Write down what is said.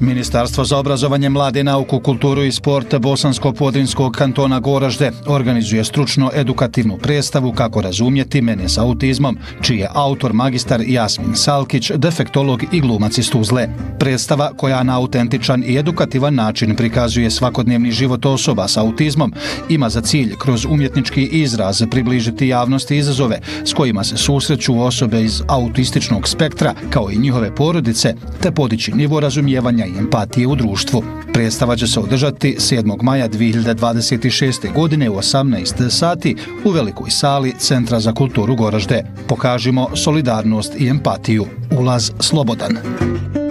Ministarstvo za obrazovanje, mlade, nauku, kulturu i sport Bosansko-Podrinjskog kantona Goražde organizuje stručno-edukativnu predstavu Kako razumjeti mene s autizmom, čiji je autor magistar Jasmin Salkić, defektolog i glumac iz Tuzle. Predstava, koja na autentičan i edukativan način prikazuje svakodnevni život osoba s autizmom, ima za cilj kroz umjetnički izraz približiti javnosti izazove s kojima se susreću osobe iz autističnog spektra, kao i njihove porodice, te podići nivo razumijevanja i empatije u društvu. Predstava će se održati 7. maja 2026. godine u 18 sati u velikoj sali Centra za kulturu Goražde. Pokažimo solidarnost i empatiju. Ulaz slobodan.